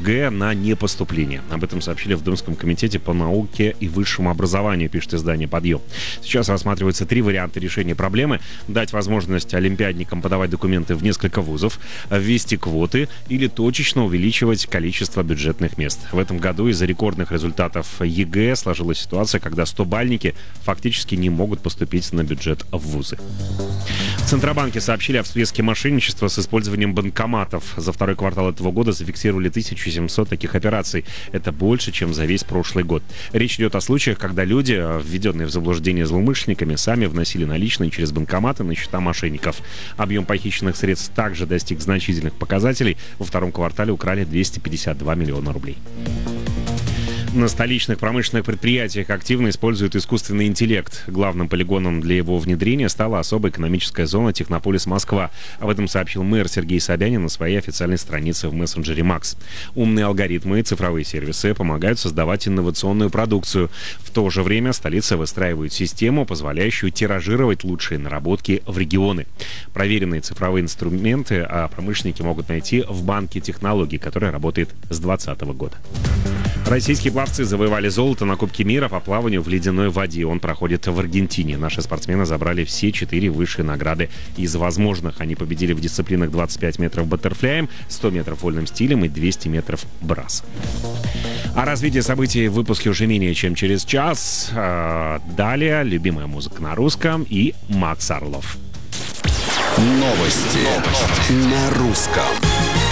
ЕГЭ на непоступление. Об этом сообщили в Думском комитете по науке и высшему образованию, пишет издание «Подъем». Сейчас рассматриваются 3 варианта решения проблемы: дать возможность олимпиадникам подавать документы в несколько вузов, ввести квоты или точечно увеличивать количество бюджетных мест. В этом году из-за рекордных результатов ЕГЭ сложилась ситуация, когда 100-бальники фактически не могут поступить на бюджет в вузы. В Центробанке сообщили о всплеске мошенничества с использованием банкоматов. За второй квартал этого года зафиксировали 1700 таких операций. Это больше, чем за весь прошлый год. Речь идет о случаях, когда люди, введенные в заблуждение злоумышленниками, сами вносили наличные через банкоматы на счета мошенников. Объем похищенных средств также достиг значительных показателей. Во втором квартале украли 252 миллиона рублей. На столичных промышленных предприятиях активно используют искусственный интеллект. Главным полигоном для его внедрения стала особая экономическая зона «Технополис Москва». Об этом сообщил мэр Сергей Собянин на своей официальной странице в мессенджере Макс. Умные алгоритмы и цифровые сервисы помогают создавать инновационную продукцию. В то же время столица выстраивает систему, позволяющую тиражировать лучшие наработки в регионы. Проверенные цифровые инструменты промышленники могут найти в банке технологий, который работает с 2020 года. Российские пловцы завоевали золото на Кубке мира по плаванию в ледяной воде. Он проходит в Аргентине. Наши спортсмены забрали все 4 высшие награды из возможных. Они победили в дисциплинах 25 метров баттерфляем, 100 метров вольным стилем и 200 метров брасом. О развитии событий в выпуске уже менее чем через час. Далее любимая музыка на русском и Макс Орлов. Новости на русском.